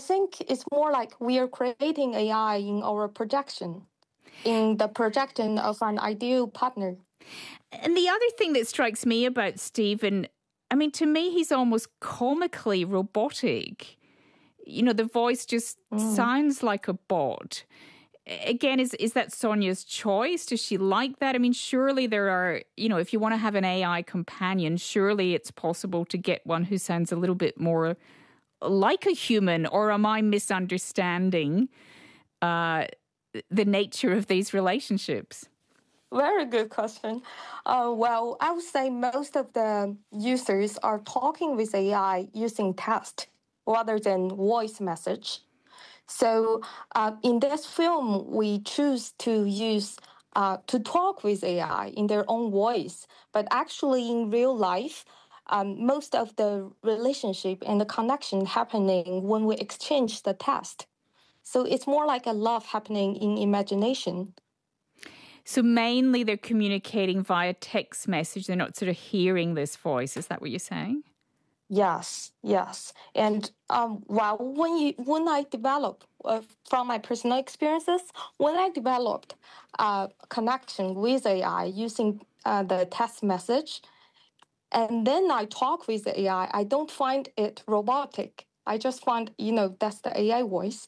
think it's more like we are creating AI in our projection, in the projection of an ideal partner. And the other thing that strikes me about Stephen, I mean, to me, he's almost comically robotic. You know, the voice just sounds like a bot. Again, is that Sonia's choice? Does she like that? I mean, surely there are, you know, if you want to have an AI companion, surely it's possible to get one who sounds a little bit more like a human, or am I misunderstanding the nature of these relationships? Very good question. Well, I would say most of the users are talking with AI using text rather than voice message. So in this film, we choose to use to talk with AI in their own voice, but actually in real life, most of the relationship and the connection happening when we exchange the text. So it's more like a love happening in imagination. So mainly they're communicating via text message. They're not sort of hearing this voice. Is that what you're saying? Yes. And when I developed, from my personal experiences, when I developed a connection with AI using the text message, and then I talk with the AI, I don't find it robotic. I just find, that's the AI voice.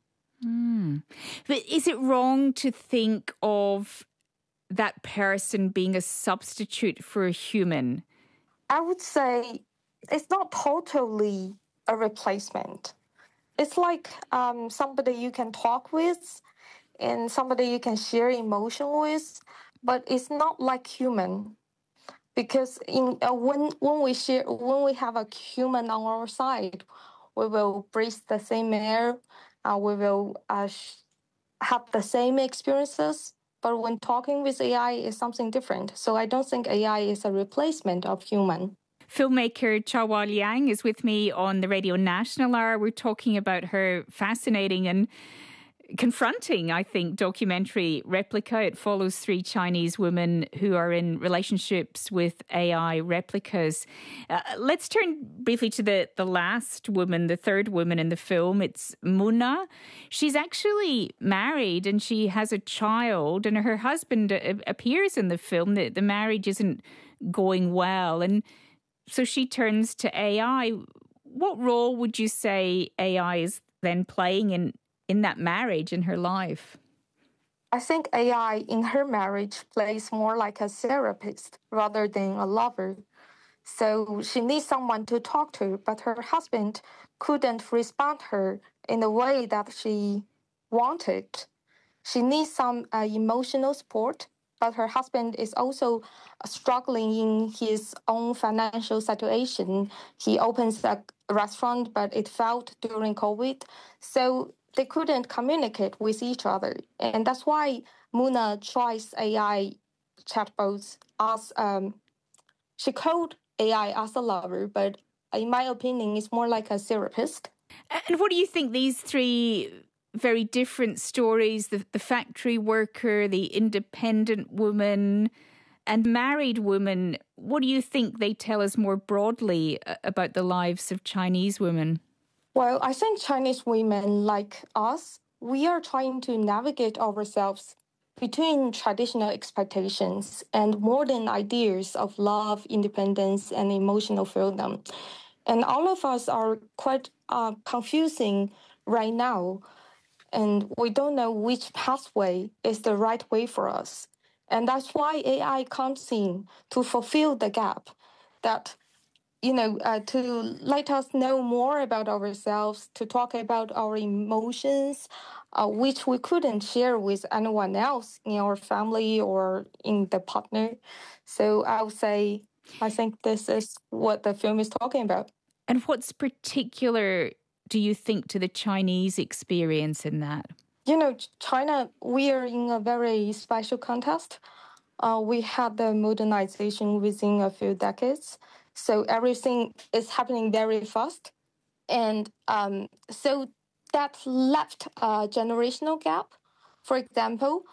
But is it wrong to think of that person being a substitute for a human? I would say it's not totally a replacement. It's like somebody you can talk with and somebody you can share emotion with, but it's not like human. Because when we have a human on our side, we will breathe the same air, we will have the same experiences. But when talking with AI is something different. So I don't think AI is a replacement of human. Filmmaker Chaohua Liang is with me on the Radio National Hour. We're talking about her fascinating and confronting, I think, documentary Replica. It follows 3 Chinese women who are in relationships with AI replicas. Let's turn briefly to the last woman, the third woman in the film. It's Muna. She's actually married and she has a child, and her husband appears in the film. The marriage isn't going well, and so she turns to AI. What role would you say AI is then playing in that marriage, in her life? I think AI in her marriage plays more like a therapist rather than a lover. So she needs someone to talk to, but her husband couldn't respond to her in the way that she wanted. She needs some emotional support, but her husband is also struggling in his own financial situation. He opens a restaurant, but it failed during COVID. So they couldn't communicate with each other. And that's why Muna tries AI chatbots as she called AI as a lover, but in my opinion, it's more like a therapist. And what do you think these 3 very different stories, the factory worker, the independent woman and married woman, what do you think they tell us more broadly about the lives of Chinese women? Well, I think Chinese women like us, we are trying to navigate ourselves between traditional expectations and modern ideas of love, independence, and emotional freedom. And all of us are quite confusing right now. And we don't know which pathway is the right way for us. And that's why AI comes in to fulfill the gap that, to let us know more about ourselves, to talk about our emotions, which we couldn't share with anyone else in our family or in the partner. So I would say, I think this is what the film is talking about. And what's particular, do you think, to the Chinese experience in that? China, we are in a very special context. We had the modernization within a few decades. So everything is happening very fast. And so that left a generational gap. For example,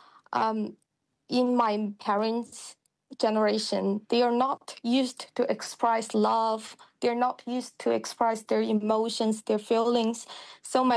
in my parents' generation, they are not used to express love. They're not used to express their emotions, their feelings. So my